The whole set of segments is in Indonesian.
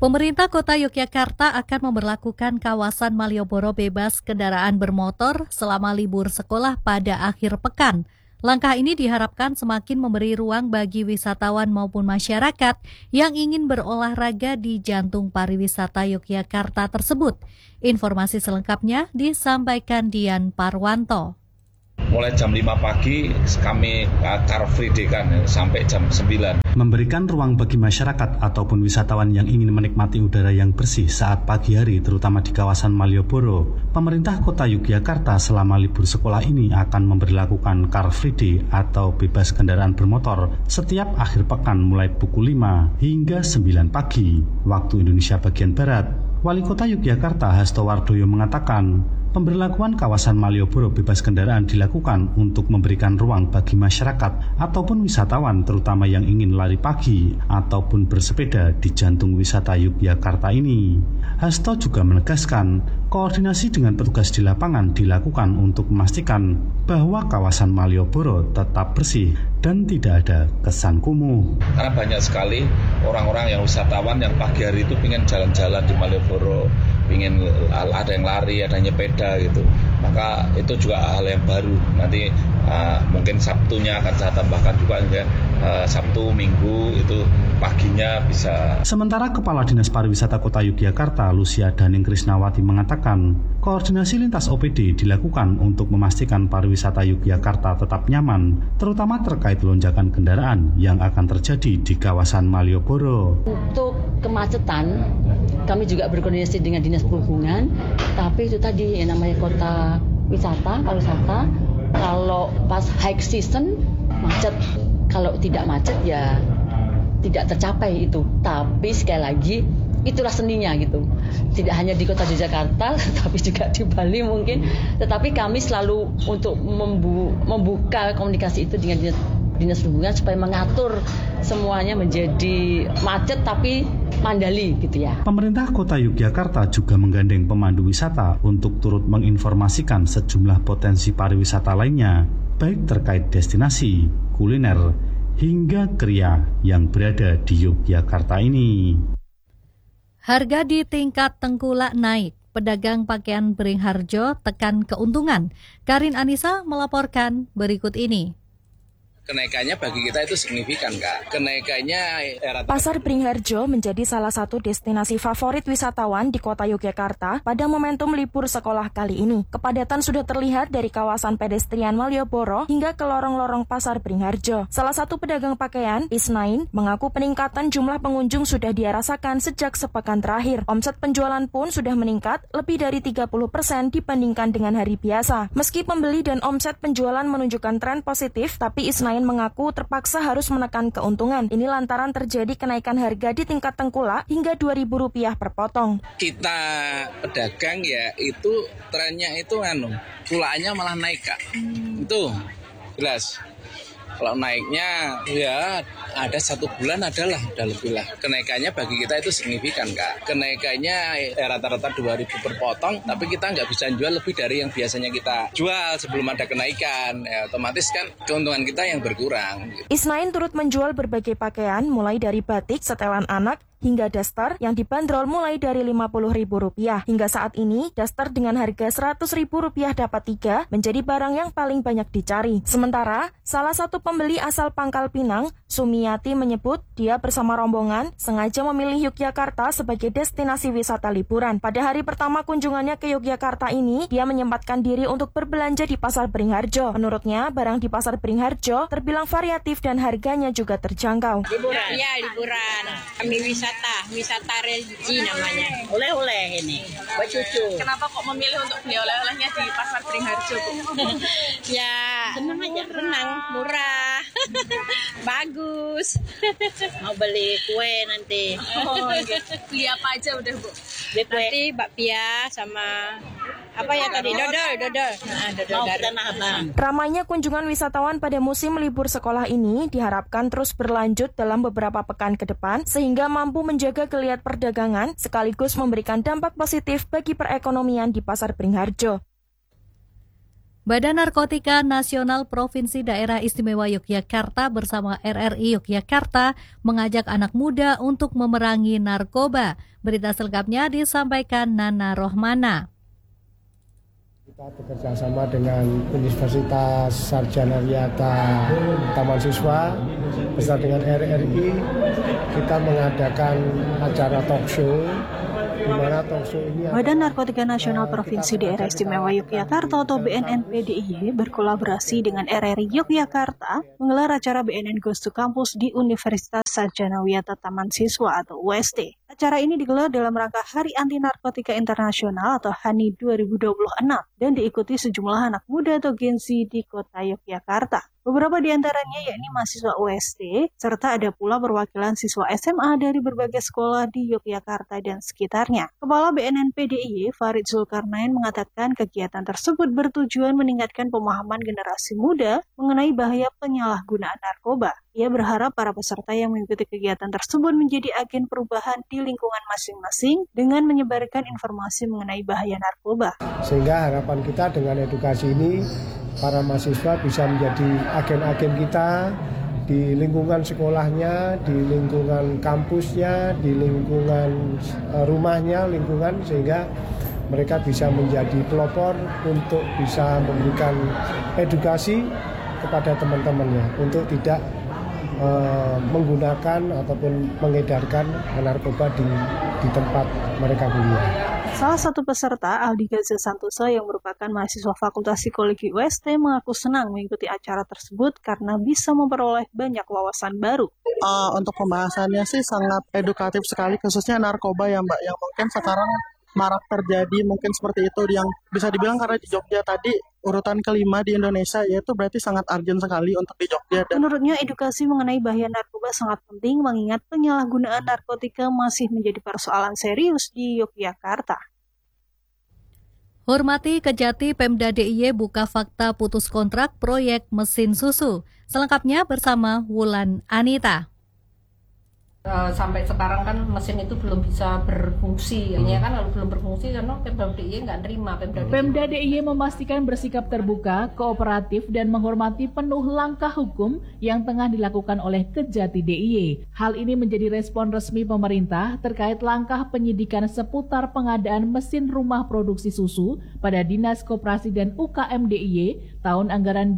Pemerintah Kota Yogyakarta akan memberlakukan kawasan Malioboro bebas kendaraan bermotor selama libur sekolah pada akhir pekan. Langkah ini diharapkan semakin memberi ruang bagi wisatawan maupun masyarakat yang ingin berolahraga di jantung pariwisata Yogyakarta tersebut. Informasi selengkapnya disampaikan Dian Parwanto. Mulai jam 5 pagi kami Car Free Day sampai jam 9. Memberikan ruang bagi masyarakat ataupun wisatawan yang ingin menikmati udara yang bersih saat pagi hari, terutama di kawasan Malioboro. Pemerintah Kota Yogyakarta selama libur sekolah ini akan memberlakukan Car Free Day atau bebas kendaraan bermotor setiap akhir pekan mulai pukul 5 hingga 9 pagi waktu Indonesia bagian Barat. Wali Kota Yogyakarta Hasto Wardoyo mengatakan, pemberlakuan kawasan Malioboro bebas kendaraan dilakukan untuk memberikan ruang bagi masyarakat ataupun wisatawan terutama yang ingin lari pagi ataupun bersepeda di jantung wisata Yogyakarta ini. Hasto juga menegaskan, koordinasi dengan petugas di lapangan dilakukan untuk memastikan bahwa kawasan Malioboro tetap bersih dan tidak ada kesan kumuh. Karena banyak sekali orang-orang yang wisatawan yang pagi hari itu ingin jalan-jalan di Malioboro, ingin ada yang lari, ada yang nyepeda gitu. Maka itu juga hal yang baru. Nanti mungkin Sabtunya akan saya tambahkan juga Sabtu, Minggu itu paginya bisa. Sementara Kepala Dinas Pariwisata Kota Yogyakarta Lucia Daning Krisnawati mengatakan, koordinasi lintas OPD dilakukan untuk memastikan pariwisata Yogyakarta tetap nyaman, terutama terkait lonjakan kendaraan yang akan terjadi di kawasan Malioboro. Untuk kemacetan, kami juga berkoordinasi dengan Dinas Perhubungan, tapi itu tadi yang namanya kota wisata, pariwisata, kalau pas high season macet, kalau tidak macet ya tidak tercapai itu. Tapi sekali lagi itulah seninya gitu. Tidak hanya di Kota Yogyakarta, tapi juga di Bali mungkin. Tetapi kami selalu untuk membuka komunikasi itu dengan Dinas Perhubungan supaya mengatur semuanya menjadi macet tapi mandali gitu ya. Pemerintah Kota Yogyakarta juga menggandeng pemandu wisata untuk turut menginformasikan sejumlah potensi pariwisata lainnya, baik terkait destinasi, kuliner, hingga kria yang berada di Yogyakarta ini. Harga di tingkat Tengkulak naik. Pedagang pakaian Beringharjo tekan keuntungan. Karin Anissa melaporkan berikut ini. Kenaikannya bagi kita itu signifikan, Kak. Kenaikannya Pasar Beringharjo menjadi salah satu destinasi favorit wisatawan di Kota Yogyakarta pada momentum libur sekolah kali ini. Kepadatan sudah terlihat dari kawasan pedestrian Malioboro hingga ke lorong-lorong Pasar Beringharjo. Salah satu pedagang pakaian, Isnain, mengaku peningkatan jumlah pengunjung sudah dia rasakan sejak sepekan terakhir. Omset penjualan pun sudah meningkat lebih dari 30% dibandingkan dengan hari biasa. Meski pembeli dan omset penjualan menunjukkan tren positif, tapi Isnain mengaku terpaksa harus menekan keuntungan. Ini lantaran terjadi kenaikan harga di tingkat Tengkulak hingga Rp2.000 per potong. Kita pedagang ya itu trennya itu pulaannya malah naik, Kak. Itu jelas. Kalau naiknya ya ada 1 bulan udah lebih lah. Kenaikannya bagi kita itu signifikan, Kak. Kenaikannya rata-rata 2.000 per potong, tapi kita nggak bisa jual lebih dari yang biasanya kita jual sebelum ada kenaikan. Ya, otomatis kan keuntungan kita yang berkurang. Isnain turut menjual berbagai pakaian mulai dari batik, setelan anak, hingga daster yang dibanderol mulai dari Rp50.000. Hingga saat ini, daster dengan harga Rp100.000 dapat 3 menjadi barang yang paling banyak dicari. Sementara, salah satu pembeli asal Pangkal Pinang, Sumiati menyebut dia bersama rombongan sengaja memilih Yogyakarta sebagai destinasi wisata liburan. Pada hari pertama kunjungannya ke Yogyakarta ini, dia menyempatkan diri untuk berbelanja di Pasar Beringharjo. Menurutnya, barang di Pasar Beringharjo terbilang variatif dan harganya juga terjangkau. Liburan. Ya, liburan. Kami wisata religi namanya. Oleh-oleh ini, buat cucu. Kenapa kok memilih untuk beli oleh-olehnya di Pasar Beringharjo, Bu? Ya, senang aja, tenang, murah, bagus. Mau beli kue nanti. Oh, gitu. Beli apa aja udah, Bu? Beli kue. Nanti bakpia sama apa ya tadi? Dodol. Dodol Tanah Abang. Ramainya kunjungan wisatawan pada musim libur sekolah ini diharapkan terus berlanjut dalam beberapa pekan ke depan sehingga mampu menjaga geliat perdagangan sekaligus memberikan dampak positif bagi perekonomian di Pasar Beringharjo. Badan Narkotika Nasional Provinsi Daerah Istimewa Yogyakarta bersama RRI Yogyakarta mengajak anak muda untuk memerangi narkoba. Berita selengkapnya disampaikan Nana Rohmana. Kita bekerja sama dengan Universitas Sarjana Wiyata Taman Siswa bersama dengan RRI. Kita mengadakan acara talk show. Badan Narkotika Nasional Provinsi Daerah Istimewa Yogyakarta atau BNNP DIY berkolaborasi dengan RRI Yogyakarta menggelar acara BNN Goes to Campus di Universitas Sarjana Wiyata Taman Siswa atau UST. Acara ini digelar dalam rangka Hari Anti Narkotika Internasional atau HANI 2026 dan diikuti sejumlah anak muda atau Gen Z di kota Yogyakarta. Beberapa di antaranya yakni mahasiswa UST, serta ada pula perwakilan siswa SMA dari berbagai sekolah di Yogyakarta dan sekitarnya. Kepala BNNP DIY, Farid Zulkarnain, mengatakan kegiatan tersebut bertujuan meningkatkan pemahaman generasi muda mengenai bahaya penyalahgunaan narkoba. Ia berharap para peserta yang mengikuti kegiatan tersebut menjadi agen perubahan di lingkungan masing-masing dengan menyebarkan informasi mengenai bahaya narkoba. Sehingga harapan kita dengan edukasi ini, para mahasiswa bisa menjadi agen-agen kita di lingkungan sekolahnya, di lingkungan kampusnya, di lingkungan rumahnya, sehingga mereka bisa menjadi pelopor untuk bisa memberikan edukasi kepada teman-temannya untuk tidak menggunakan ataupun mengedarkan narkoba di tempat mereka kuliah. Salah satu peserta, Aldi Gaza Santosa yang merupakan mahasiswa Fakultas Psikologi UST mengaku senang mengikuti acara tersebut karena bisa memperoleh banyak wawasan baru. Untuk pembahasannya sih sangat edukatif sekali, khususnya narkoba ya Mbak, yang mungkin sekarang marak terjadi, mungkin seperti itu yang bisa dibilang karena di Jogja tadi urutan kelima di Indonesia, yaitu berarti sangat urgent sekali untuk di Jogja. Menurutnya edukasi mengenai bahaya narkoba sangat penting mengingat penyalahgunaan narkotika masih menjadi persoalan serius di Yogyakarta. Hormati Kejati Pemda DIY buka fakta putus kontrak proyek mesin susu. Selengkapnya bersama Wulan Anita. Sampai sekarang kan mesin itu belum bisa berfungsi, ya kan kalau belum berfungsi karena Pemda DIY nggak terima. Pemda DIY memastikan bersikap terbuka, kooperatif dan menghormati penuh langkah hukum yang tengah dilakukan oleh Kejati DIY. Hal ini menjadi respon resmi pemerintah terkait langkah penyidikan seputar pengadaan mesin rumah produksi susu pada Dinas Koperasi dan UKM DIY tahun anggaran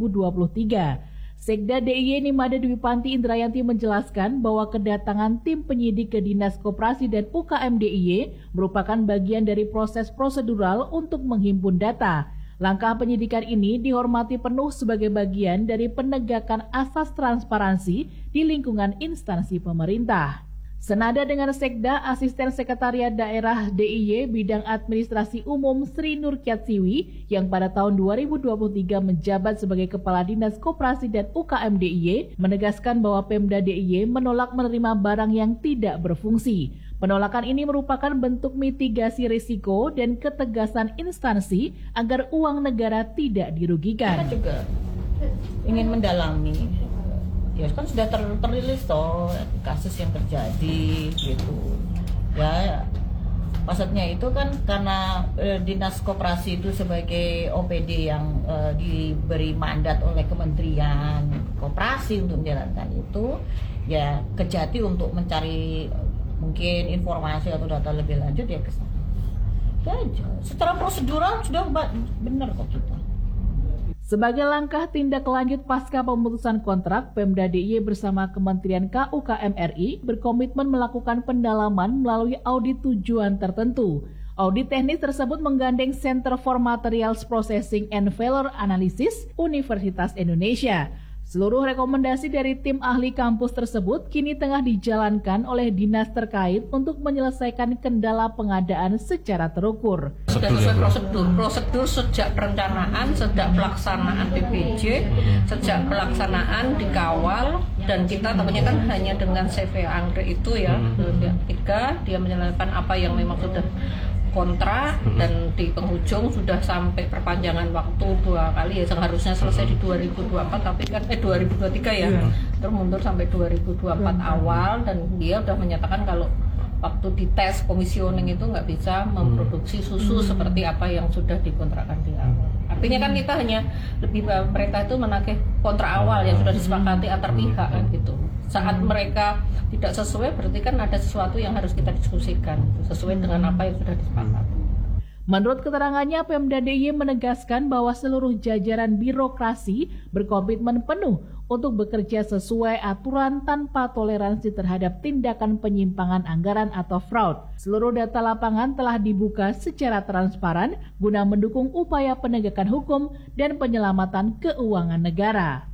2023. Sekda DIY Nimade Dwi Panti Indrayanti menjelaskan bahwa kedatangan tim penyidik ke Dinas Koperasi dan UKM DIY merupakan bagian dari proses prosedural untuk menghimpun data. Langkah penyidikan ini dihormati penuh sebagai bagian dari penegakan asas transparansi di lingkungan instansi pemerintah. Senada dengan Sekda, Asisten Sekretariat Daerah DIY Bidang Administrasi Umum Sri Nur Kyatsiwi yang pada tahun 2023 menjabat sebagai Kepala Dinas Koperasi dan UKM DIY menegaskan bahwa Pemda DIY menolak menerima barang yang tidak berfungsi. Penolakan ini merupakan bentuk mitigasi risiko dan ketegasan instansi agar uang negara tidak dirugikan. Kita juga ingin mendalami. Ya kan sudah terrilis toh kasus yang terjadi gitu ya, maksudnya itu kan karena Dinas Koperasi itu sebagai OPD yang diberi mandat oleh Kementerian Koperasi untuk menjalankan itu, ya Kejati untuk mencari mungkin informasi atau data lebih lanjut ya ke sana. Ya, secara prosedural sudah benar kok kita. Sebagai langkah tindak lanjut pasca pemutusan kontrak, Pemda DIY bersama Kementerian KUKM RI berkomitmen melakukan pendalaman melalui audit tujuan tertentu. Audit teknis tersebut menggandeng Center for Materials Processing and Failure Analysis Universitas Indonesia. Seluruh rekomendasi dari tim ahli kampus tersebut kini tengah dijalankan oleh dinas terkait untuk menyelesaikan kendala pengadaan secara terukur. Sudah sesuai prosedur sejak perencanaan, sejak pelaksanaan PPJ, sejak pelaksanaan dikawal, dan kita tentunya kan hanya dengan CV Anggrek itu ya, tiga dia menjalankan apa yang memang sudah kontrak dan di penghujung sudah sampai perpanjangan waktu 2 kali ya, seharusnya selesai di 2024 tapi kan 2023 ya, terus mundur sampai 2024 awal, dan dia sudah menyatakan kalau waktu di tes komisioning itu nggak bisa memproduksi susu seperti apa yang sudah dikontrakkan di awal. Artinya kan kita hanya lebih pemerintah itu menagih kontrak awal yang sudah disepakati antar pihak kan gitu. Saat mereka tidak sesuai berarti kan ada sesuatu yang harus kita diskusikan sesuai dengan apa yang sudah disepakati. Menurut keterangannya, Pemda DIY menegaskan bahwa seluruh jajaran birokrasi berkomitmen penuh untuk bekerja sesuai aturan tanpa toleransi terhadap tindakan penyimpangan anggaran atau fraud. Seluruh data lapangan telah dibuka secara transparan guna mendukung upaya penegakan hukum dan penyelamatan keuangan negara.